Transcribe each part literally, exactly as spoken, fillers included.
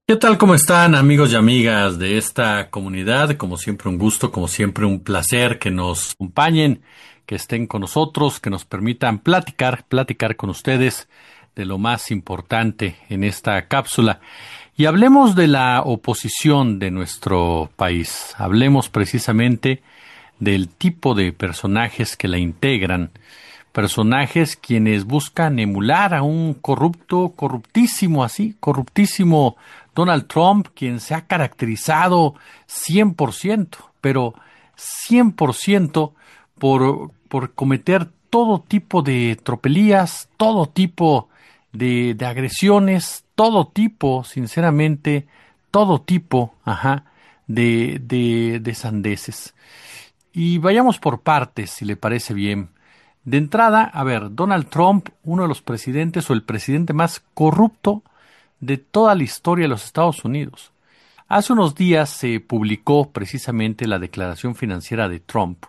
¿Qué tal? ¿Cómo están amigos y amigas de esta comunidad? Como siempre un gusto, como siempre un placer que nos acompañen, que estén con nosotros, que nos permitan platicar, platicar con ustedes de lo más importante en esta cápsula. Y hablemos de la oposición de nuestro país. Hablemos precisamente del tipo de personajes que la integran, personajes quienes buscan emular a un corrupto, corruptísimo así, corruptísimo Donald Trump, quien se ha caracterizado cien por ciento, pero cien por ciento por, por cometer todo tipo de tropelías, todo tipo de, de agresiones, todo tipo, sinceramente, todo tipo, ajá, de, de, de sandeces. Y vayamos por partes, si le parece bien. De entrada, a ver, Donald Trump, uno de los presidentes o el presidente más corrupto de toda la historia de los Estados Unidos. Hace unos días se publicó precisamente la declaración financiera de Trump.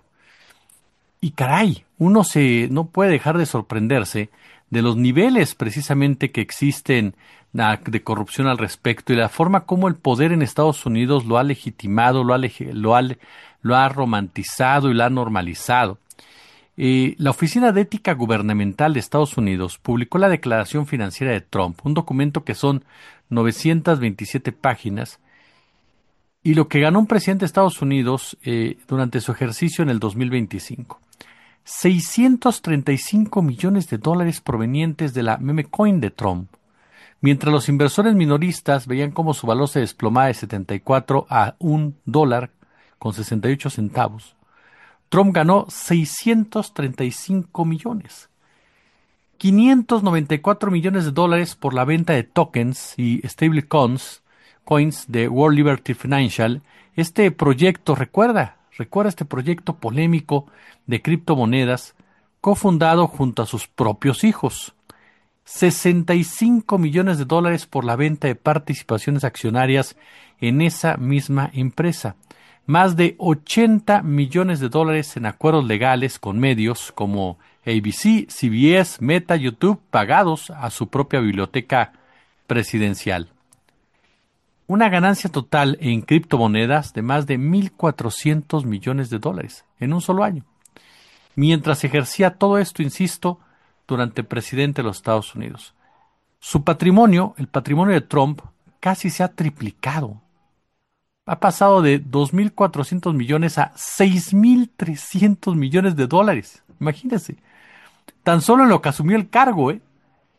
Y caray, uno se no puede dejar de sorprenderse de los niveles precisamente que existen na- de corrupción al respecto y la forma como el poder en Estados Unidos lo ha legitimado, lo ha, legi- lo ha, lo ha romantizado y lo ha normalizado. Eh, la Oficina de Ética Gubernamental de Estados Unidos publicó la Declaración Financiera de Trump, un documento que son novecientas veintisiete páginas, y lo que ganó un presidente de Estados Unidos eh, durante su ejercicio en el dos mil veinticinco. seiscientos treinta y cinco millones de dólares provenientes de la meme coin de Trump, mientras los inversores minoristas veían cómo su valor se desplomaba de setenta y cuatro a un dólar con sesenta y ocho centavos. Trump ganó seiscientos treinta y cinco millones. quinientos noventa y cuatro millones de dólares por la venta de tokens y stablecoins coins de World Liberty Financial. Este proyecto, recuerda, recuerda este proyecto polémico de criptomonedas, cofundado junto a sus propios hijos. sesenta y cinco millones de dólares por la venta de participaciones accionarias en esa misma empresa. Más de ochenta millones de dólares en acuerdos legales con medios como A B C, C B S, Meta, YouTube, pagados a su propia biblioteca presidencial. Una ganancia total en criptomonedas de más de mil cuatrocientos millones de dólares en un solo año. Mientras ejercía todo esto, insisto, durante presidente de los Estados Unidos. Su patrimonio, el patrimonio de Trump, casi se ha triplicado. Ha pasado de dos mil cuatrocientos millones a seis mil trescientos millones de dólares. Imagínense. Tan solo en lo que asumió el cargo, ¿eh?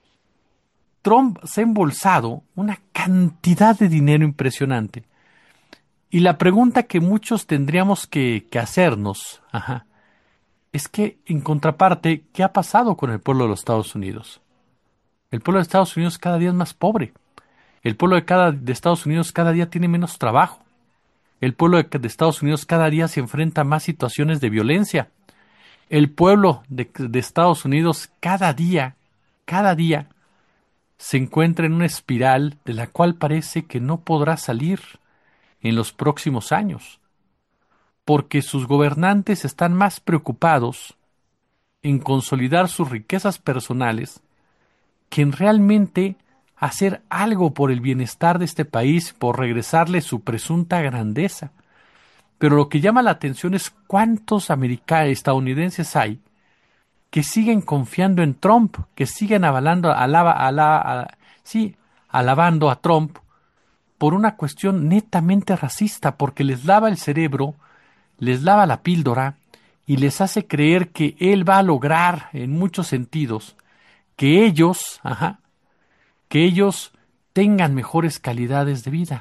Trump se ha embolsado una cantidad de dinero impresionante. Y la pregunta que muchos tendríamos que, que hacernos, ajá, es que, en contraparte, ¿qué ha pasado con el pueblo de los Estados Unidos? El pueblo de Estados Unidos cada día es más pobre. El pueblo de, cada, de Estados Unidos cada día tiene menos trabajo. El pueblo de, de Estados Unidos cada día se enfrenta a más situaciones de violencia. El pueblo de, de Estados Unidos cada día, cada día, se encuentra en una espiral de la cual parece que no podrá salir en los próximos años, porque sus gobernantes están más preocupados en consolidar sus riquezas personales que en realmente hacer algo por el bienestar de este país, por regresarle su presunta grandeza. Pero lo que llama la atención es cuántos americanos, estadounidenses hay que siguen confiando en Trump, que siguen avalando, alaba, alaba, a- sí, alabando a Trump por una cuestión netamente racista, porque les lava el cerebro, les lava la píldora y les hace creer que él va a lograr, en muchos sentidos, que ellos, ajá, que ellos tengan mejores calidades de vida.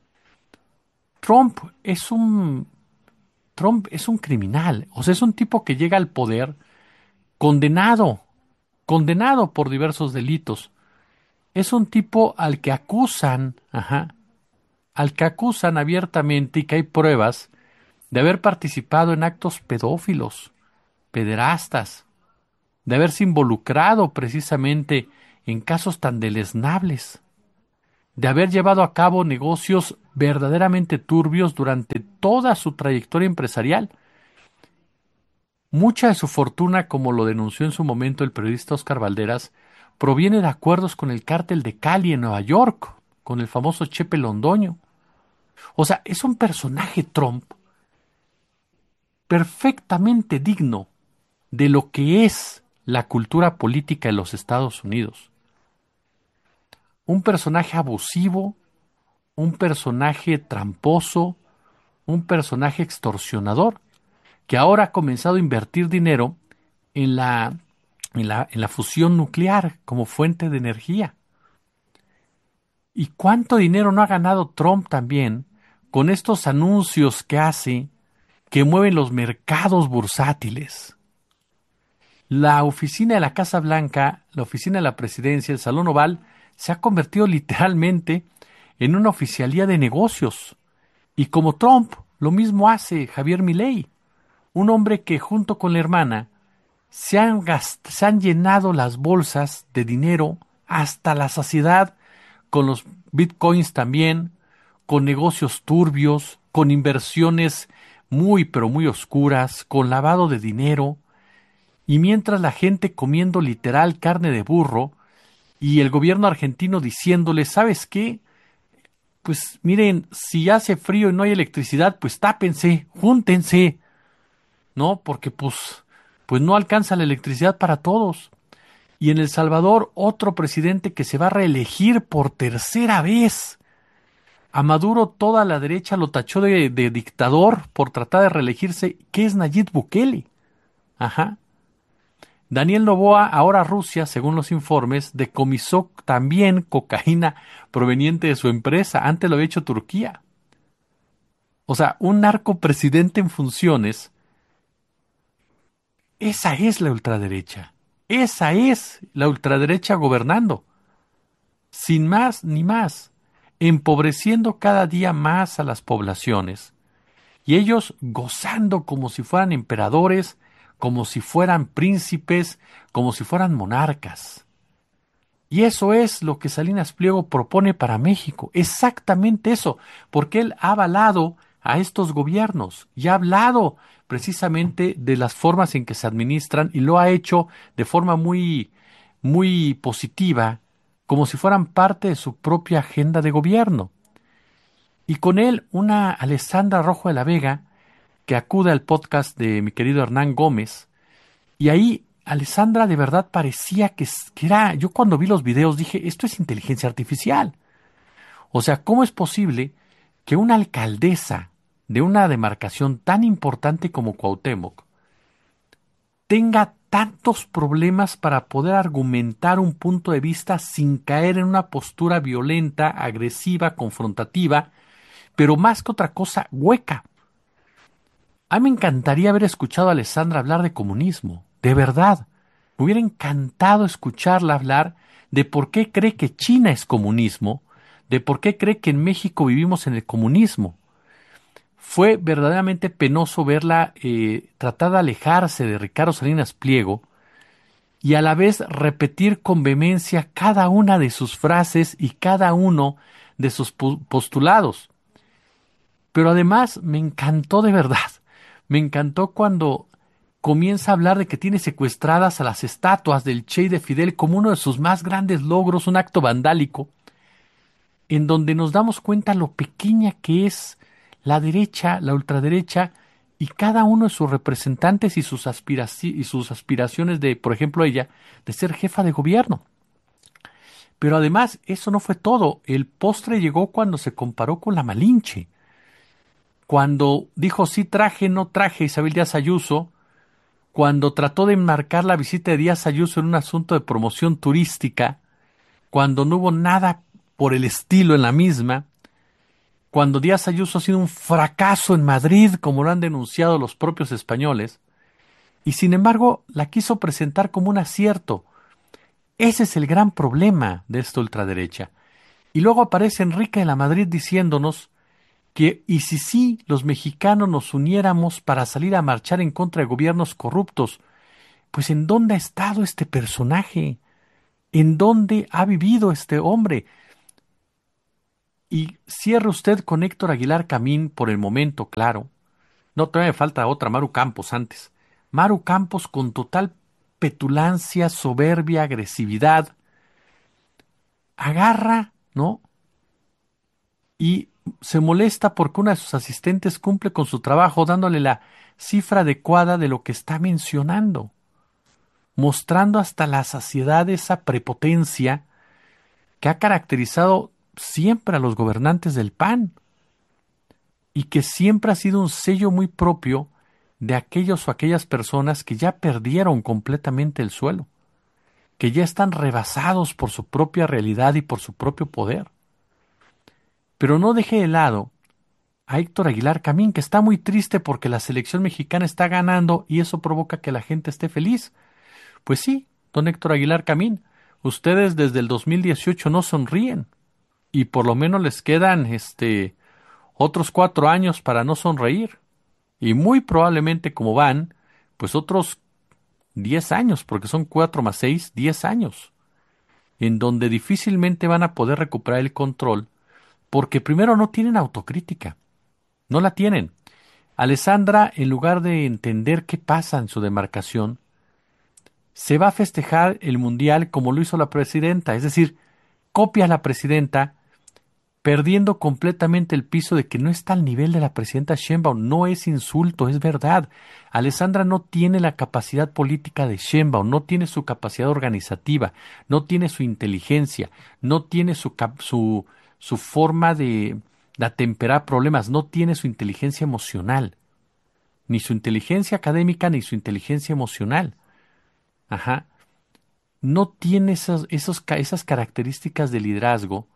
Trump es un Trump es un criminal, o sea, es un tipo que llega al poder condenado, condenado por diversos delitos. Es un tipo al que acusan, ajá, al que acusan abiertamente y que hay pruebas de haber participado en actos pedófilos, pederastas, de haberse involucrado precisamente en casos tan deleznables, de haber llevado a cabo negocios verdaderamente turbios durante toda su trayectoria empresarial. Mucha de su fortuna, como lo denunció en su momento el periodista Oscar Valderas, proviene de acuerdos con el cártel de Cali en Nueva York. con el famoso Chepe Londoño. O sea, es un personaje Trump perfectamente digno de lo que es la cultura política de los Estados Unidos. Un personaje abusivo, un personaje tramposo, un personaje extorsionador, que ahora ha comenzado a invertir dinero en la, en la, en la fusión nuclear como fuente de energía. ¿Y cuánto dinero no ha ganado Trump también con estos anuncios que hace que mueven los mercados bursátiles? La oficina de la Casa Blanca, la oficina de la presidencia, el Salón Oval, se ha convertido literalmente en una oficialía de negocios. Y como Trump, lo mismo hace Javier Milei, un hombre que junto con la hermana se han, gast- se han llenado las bolsas de dinero hasta la saciedad, con los bitcoins también, con negocios turbios, con inversiones muy pero muy oscuras, con lavado de dinero, y mientras la gente comiendo literal carne de burro y el gobierno argentino diciéndole, ¿sabes qué? Pues miren, si hace frío y no hay electricidad, pues tápense, júntense, ¿no? Porque pues, pues no alcanza la electricidad para todos. Y en El Salvador, otro presidente que se va a reelegir por tercera vez. A Maduro toda la derecha lo tachó de, de dictador por tratar de reelegirse, que es Nayib Bukele. Ajá. Daniel Noboa, ahora Rusia, según los informes, decomisó también cocaína proveniente de su empresa. Antes lo había hecho Turquía. O sea, un narcopresidente en funciones. Esa es la ultraderecha. Esa es la ultraderecha gobernando. Sin más ni más. Empobreciendo cada día más a las poblaciones. Y ellos gozando como si fueran emperadores, como si fueran príncipes, como si fueran monarcas. Y eso es lo que Salinas Pliego propone para México, exactamente eso, porque él ha avalado a estos gobiernos y ha hablado precisamente de las formas en que se administran y lo ha hecho de forma muy, muy positiva, como si fueran parte de su propia agenda de gobierno. Y con él una Alessandra Rojo de la Vega, que acude al podcast de mi querido Hernán Gómez, y ahí Alessandra de verdad parecía que, que era, yo cuando vi los videos dije, esto es inteligencia artificial. O sea, ¿cómo es posible que una alcaldesa de una demarcación tan importante como Cuauhtémoc tenga tantos problemas para poder argumentar un punto de vista sin caer en una postura violenta, agresiva, confrontativa, pero más que otra cosa, hueca? A mí me encantaría haber escuchado a Alessandra hablar de comunismo, de verdad. Me hubiera encantado escucharla hablar de por qué cree que China es comunismo, de por qué cree que en México vivimos en el comunismo. Fue verdaderamente penoso verla eh, tratar de alejarse de Ricardo Salinas Pliego y a la vez repetir con vehemencia cada una de sus frases y cada uno de sus postulados. Pero además me encantó de verdad. Me encantó cuando comienza a hablar de que tiene secuestradas a las estatuas del Che y de Fidel como uno de sus más grandes logros, un acto vandálico, en donde nos damos cuenta lo pequeña que es la derecha, la ultraderecha, y cada uno de sus representantes y sus, aspiraci- y sus aspiraciones de, por ejemplo, ella, de ser jefa de gobierno. Pero además, eso no fue todo. El postre llegó cuando se comparó con la Malinche. Cuando dijo sí traje, no traje Isabel Díaz Ayuso, cuando trató de enmarcar la visita de Díaz Ayuso en un asunto de promoción turística, cuando no hubo nada por el estilo en la misma, cuando Díaz Ayuso ha sido un fracaso en Madrid, como lo han denunciado los propios españoles, y sin embargo la quiso presentar como un acierto. Ese es el gran problema de esta ultraderecha. Y luego aparece Enrique de la Madrid diciéndonos que, y si sí, los mexicanos nos uniéramos para salir a marchar en contra de gobiernos corruptos, pues ¿en dónde ha estado este personaje? ¿En dónde ha vivido este hombre? Y cierre usted con Héctor Aguilar Camín por el momento, claro. No, todavía me falta otra, Maru Campos antes. Maru Campos con total petulancia, soberbia, agresividad, agarra, ¿no? y se molesta porque una de sus asistentes cumple con su trabajo dándole la cifra adecuada de lo que está mencionando, mostrando hasta la saciedad esa prepotencia que ha caracterizado siempre a los gobernantes del P A N y que siempre ha sido un sello muy propio de aquellos o aquellas personas que ya perdieron completamente el suelo, que ya están rebasados por su propia realidad y por su propio poder. Pero no deje de lado a Héctor Aguilar Camín, que está muy triste porque la selección mexicana está ganando y eso provoca que la gente esté feliz. Pues sí, don Héctor Aguilar Camín, ustedes desde el dos mil dieciocho no sonríen y por lo menos les quedan este otros cuatro años para no sonreír y muy probablemente como van, pues otros diez años, porque son cuatro más seis, diez años, en donde difícilmente van a poder recuperar el control, porque primero no tienen autocrítica, no la tienen. Alessandra, en lugar de entender qué pasa en su demarcación, se va a festejar el mundial como lo hizo la presidenta, es decir, copia a la presidenta, perdiendo completamente el piso de que no está al nivel de la presidenta Sheinbaum. No es insulto, es verdad. Alessandra no tiene la capacidad política de Sheinbaum, no tiene su capacidad organizativa, no tiene su inteligencia, no tiene su, cap- su, su forma de, de atemperar problemas, no tiene su inteligencia emocional, ni su inteligencia académica, ni su inteligencia emocional. Ajá. No tiene esas, esos, ca- esas características de liderazgo.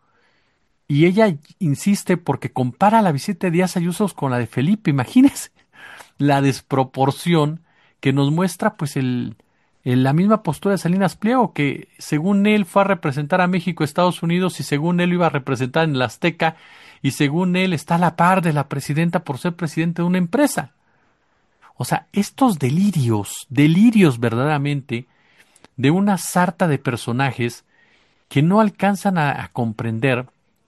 Y ella insiste porque compara la visita de Díaz Ayuso con la de Felipe. Imagínense la desproporción que nos muestra pues el, el- la misma postura de Salinas Pliego, que según él fue a representar a México, Estados Unidos, y según él lo iba a representar en la Azteca, y según él está a la par de la presidenta por ser presidente de una empresa. O sea, estos delirios, delirios verdaderamente, de una sarta de personajes que no alcanzan a, a comprender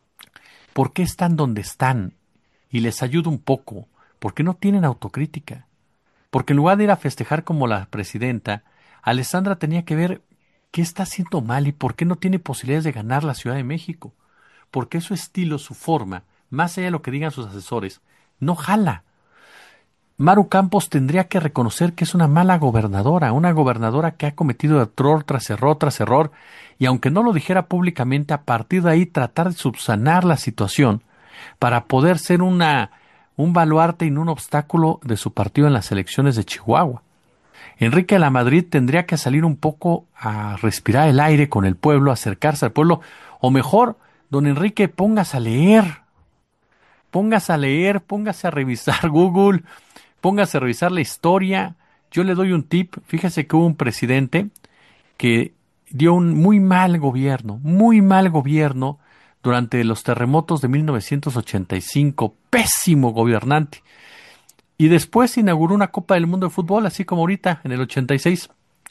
por qué están donde están, y les ayuda un poco, porque no tienen autocrítica. Porque en lugar de ir a festejar como la presidenta, Alessandra tenía que ver qué está haciendo mal y por qué no tiene posibilidades de ganar la Ciudad de México. Porque su estilo, su forma, más allá de lo que digan sus asesores, no jala. Maru Campos tendría que reconocer que es una mala gobernadora, una gobernadora que ha cometido error tras error tras error, y aunque no lo dijera públicamente, a partir de ahí tratar de subsanar la situación para poder ser una, un baluarte y no un obstáculo de su partido en las elecciones de Chihuahua. Enrique de la Madrid tendría que salir un poco a respirar el aire con el pueblo, acercarse al pueblo, o mejor, don Enrique, póngase a leer, póngase a leer, póngase a revisar Google, póngase a revisar la historia. Yo le doy un tip. Fíjese que hubo un presidente que dio un muy mal gobierno, muy mal gobierno durante los terremotos de mil novecientos ochenta y cinco. Pésimo gobernante. Y después inauguró una Copa del Mundo de Fútbol, así como ahorita, en el ochenta y seis.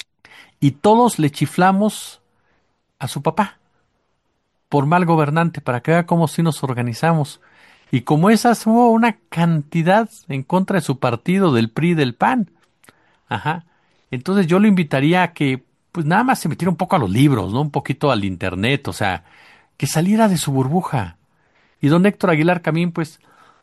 Y todos le chiflamos a su papá por mal gobernante, para que vea cómo sí nos organizamos. Y como esas hubo una cantidad en contra de su partido, del P R I, del P A N. Ajá. Entonces yo lo invitaría a que, pues nada más se metiera un poco a los libros, ¿no? Un poquito al internet, o sea, que saliera de su burbuja. Y don Héctor Aguilar Camín, pues,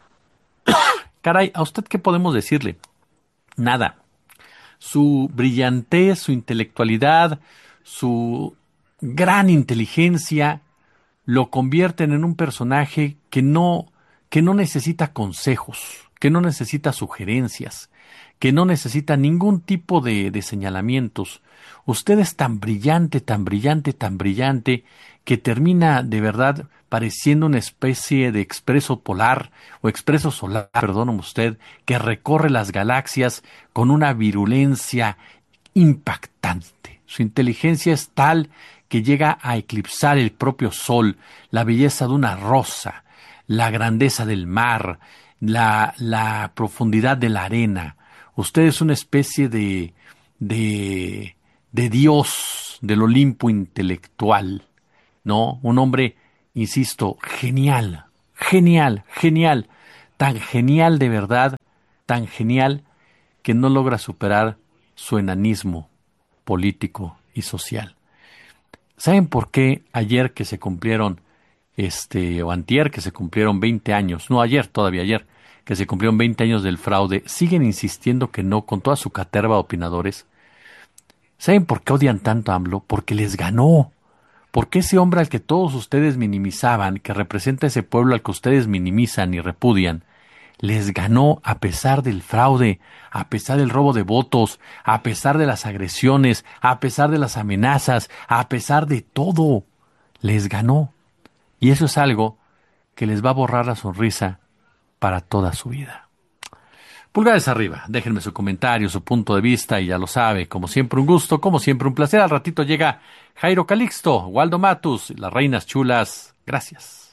caray, ¿a usted qué podemos decirle? Nada. Su brillantez, su intelectualidad, su gran inteligencia, lo convierten en un personaje que no, que no necesita consejos, que no necesita sugerencias, que no necesita ningún tipo de, de señalamientos. Usted es tan brillante, tan brillante, tan brillante, que termina de verdad pareciendo una especie de expreso polar o expreso solar, perdóneme usted, que recorre las galaxias con una virulencia impactante. Su inteligencia es tal que llega a eclipsar el propio sol, la belleza de una rosa, la grandeza del mar, la, la profundidad de la arena. Usted es una especie de, de, de dios del Olimpo intelectual, ¿no? Un hombre, insisto, genial, genial, genial, tan genial de verdad, tan genial que no logra superar su enanismo político y social. ¿Saben por qué ayer que se cumplieron este, o antier, que se cumplieron veinte años, no ayer, todavía ayer, que se cumplieron veinte años del fraude, siguen insistiendo que no, con toda su caterva de opinadores. ¿Saben por qué odian tanto a AMLO? Porque les ganó. Porque ese hombre al que todos ustedes minimizaban, que representa ese pueblo al que ustedes minimizan y repudian, les ganó a pesar del fraude, a pesar del robo de votos, a pesar de las agresiones, a pesar de las amenazas, a pesar de todo. Les ganó. Y eso es algo que les va a borrar la sonrisa para toda su vida. Pulgares arriba, déjenme su comentario, su punto de vista y ya lo sabe, como siempre un gusto, como siempre un placer. Al ratito llega Jairo Calixto, Waldo Matus, las reinas chulas. Gracias.